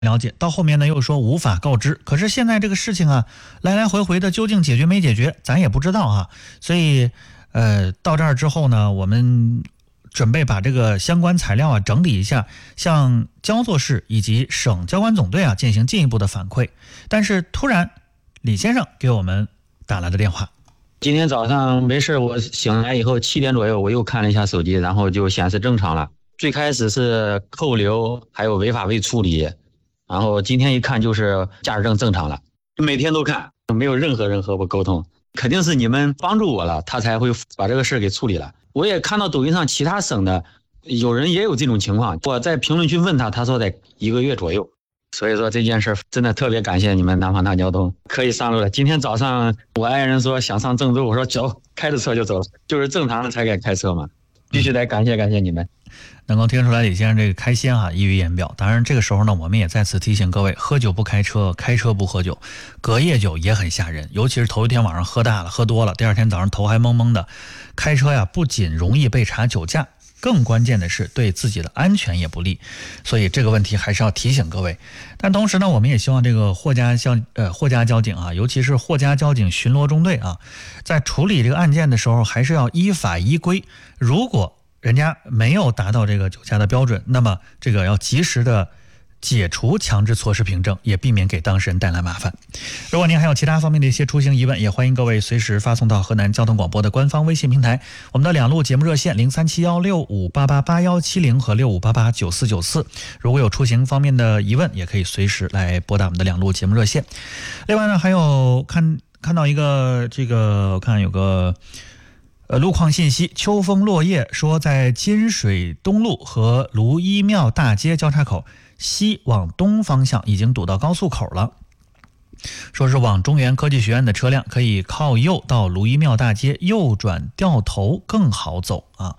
了解，到后面呢又说无法告知，可是现在这个事情啊，来来回回的究竟解决没解决，咱也不知道啊。所以，到这儿之后呢，我们准备把这个相关材料啊整理一下，向焦作市以及省交管总队啊进行进一步的反馈。但是突然，李先生给我们打来的电话。 今天早上没事，我醒来以后7点左右，我又看了一下手机，然后就显示正常了。最开始是扣留，还有违法未处理。然后今天一看就是驾驶证正常了，每天都看，没有任何人和我沟通，肯定是你们帮助我了，他才会把这个事给处理了。我也看到抖音上其他省的有人也有这种情况，我在评论区问他，他说在1个月左右。所以说这件事真的特别感谢你们南方大交通，可以上路了。今天早上我爱人说想上郑州，我说走，开着车就走了，就是正常的才敢开车嘛，必须得感谢你们。 能够听出来李先生这个开心啊，溢于言表。当然这个时候呢，我们也再次提醒各位，喝酒不开车，开车不喝酒，隔夜酒也很吓人，尤其是头一天晚上喝大了喝多了，第二天早上头还蒙蒙的，开车呀不仅容易被查酒驾，更关键的是对自己的安全也不利，所以这个问题还是要提醒各位。但同时呢，我们也希望这个霍家交警啊，尤其是霍家交警巡逻中队啊，在处理这个案件的时候，还是要依法依规。如果人家没有达到这个酒驾的标准，那么这个要及时的解除强制措施凭证，也避免给当事人带来麻烦。如果您还有其他方面的一些出行疑问，也欢迎各位随时发送到河南交通广播的官方微信平台，我们的2路节目热线037165888170和65889494。如果有出行方面的疑问，也可以随时来拨打我们的2路节目热线。另外呢，还有看到一个我看有个路况信息，秋风落叶说在金水东路和卢一庙大街交叉口西往东方向已经堵到高速口了，说是往中原科技学院的车辆可以靠右到卢一庙大街右转掉头更好走啊。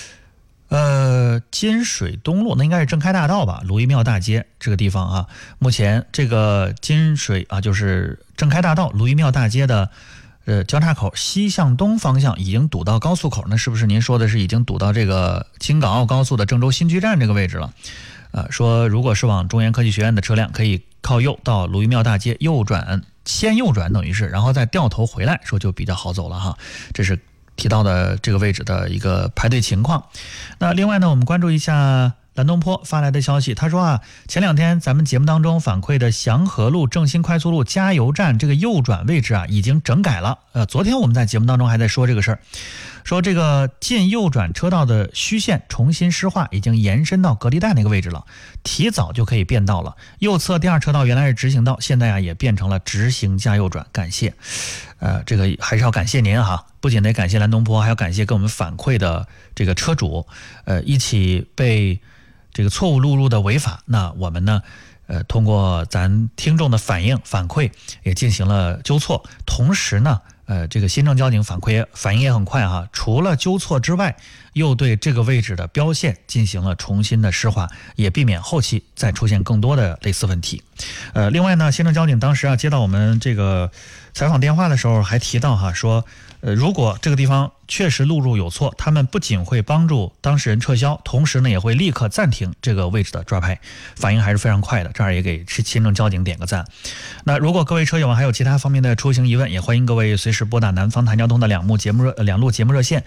金水东路那应该是正开大道吧，卢一庙大街这个地方啊，目前这个金水啊就是正开大道卢一庙大街的交叉口西向东方向已经堵到高速口，那是不是您说的是已经堵到这个京港澳高速的郑州新区站这个位置了？说如果是往中原科技学院的车辆可以靠右到卢一庙大街先右转等于是，然后再掉头回来，说就比较好走了哈。这是提到的这个位置的一个排队情况。那另外呢，我们关注一下蓝东坡发来的消息，他说啊，前2天咱们节目当中反馈的祥和路正新快速路加油站这个右转位置啊已经整改了。昨天我们在节目当中还在说这个事儿，说这个进右转车道的虚线重新施化，已经延伸到隔离带那个位置了，提早就可以变道了。右侧第2车道原来是直行道，现在啊也变成了直行加右转，感谢。这个还是要感谢您哈，不仅得感谢蓝东坡，还要感谢给我们反馈的这个车主，一起被这个错误录入的违法，那我们呢通过咱听众的反馈也进行了纠错，同时呢这个新郑交警反应也很快哈，除了纠错之外，又对这个位置的标线进行了重新的施化，也避免后期再出现更多的类似问题。另外呢，新郑交警当时啊接到我们这个采访电话的时候还提到哈，说如果这个地方确实录入有错，他们不仅会帮助当事人撤销，同时呢也会立刻暂停这个位置的抓拍，反应还是非常快的，这儿也给新郑交警点个赞。那如果各位车友还有其他方面的出行疑问，也欢迎各位随时拨打南方谈交通的2路节目热线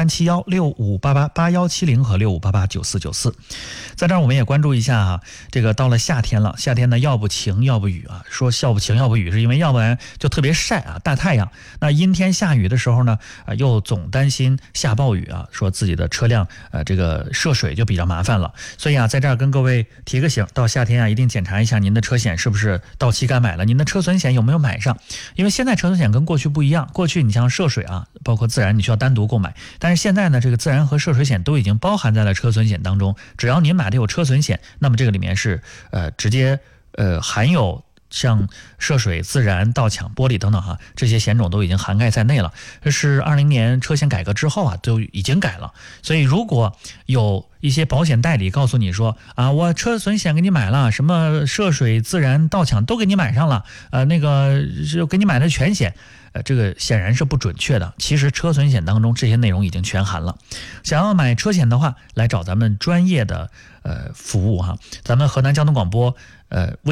037165888170和65889494。在这儿我们也关注一下啊，这个到了夏天了，夏天呢要不晴要不雨啊，说要不晴要不雨是因为要不然就特别晒啊，大太阳，那阴天下雨的时候呢又总担心下暴雨啊，说自己的车辆这个涉水就比较麻烦了。所以啊在这儿跟各位提个醒，到夏天啊一定检查一下您的车险是不是到期该买了，您的车损险有没有买上，因为现在车损险跟过去不一样，过去你像涉水啊包括自燃你需要单独购买，但是现在呢这个自燃和涉水险都已经包含在了车损险当中，只要您买的有车损险，那么这个里面是直接含有像涉水、自燃、盗抢、玻璃等等哈，这些险种都已经涵盖在内了。这是20年车险改革之后啊，都已经改了。所以如果有一些保险代理告诉你说啊，我车损险给你买了，什么涉水、自燃、盗抢都给你买上了，那个就给你买的全险。这个显然是不准确的。其实车损险当中这些内容已经全含了。想要买车险的话，来找咱们专业的服务哈。咱们河南交通广播